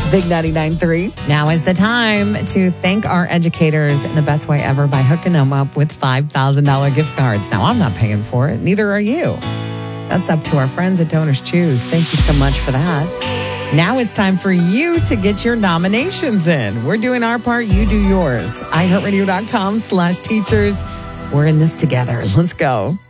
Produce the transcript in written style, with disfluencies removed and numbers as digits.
Big 99.3. Now is the time to thank our educators in the best way ever by hooking them up with $5,000 gift cards. Now, I'm not paying for it. Neither are you. That's up to our friends at Donors Choose. Thank you so much for that. Now it's time for you to get your nominations in. We're doing our part. You do yours. iHeartRadio.com/teachers. We're in this together. Let's go.